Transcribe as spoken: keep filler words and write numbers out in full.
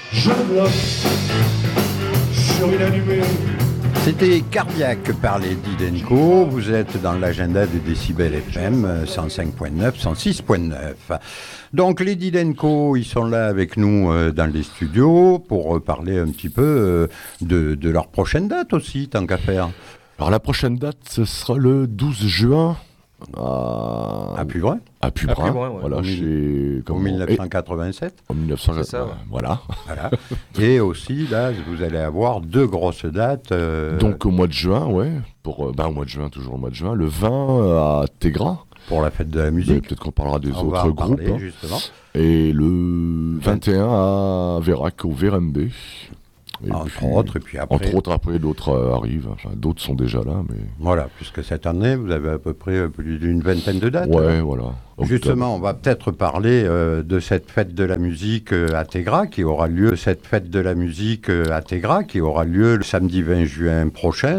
Je bloque sur une allumée. C'était Cardiaque par les Didenco. Vous êtes dans l'agenda de Décibel F M, cent cinq virgule neuf, cent six virgule neuf. Donc les Didenco, ils sont là avec nous euh, dans les studios pour euh, parler un petit peu euh, de, de leur prochaine date aussi, tant qu'à faire. Alors la prochaine date, ce sera le douze juin. À, à Pubrin. À Pubrin, à Pubrin ouais. Voilà, en chez... En dix-neuf cent quatre-vingt-sept. En mille neuf cent quatre-vingt-sept, ça, ouais. voilà. voilà. Et aussi, là, vous allez avoir deux grosses dates. Euh... Donc au mois de juin, ouais. Pour, euh, ben, au mois de juin, toujours au mois de juin. Le vingt à Tégra. Pour la fête de la musique. Mais peut-être qu'on parlera des On autres va en groupes. parler, hein. justement. Et le vingt et un à Vérac, au V R M B. Et entre puis, autres, et puis après... Entre autres, après, d'autres euh, arrivent. Enfin, d'autres sont déjà là, mais... Voilà, puisque cette année, vous avez à peu près plus d'une vingtaine de dates. Ouais, alors. voilà. Justement, on va peut-être parler euh, de cette fête de la musique euh, à Tégra, qui aura lieu, cette fête de la musique euh, à Tégra, qui aura lieu le samedi vingt juin prochain.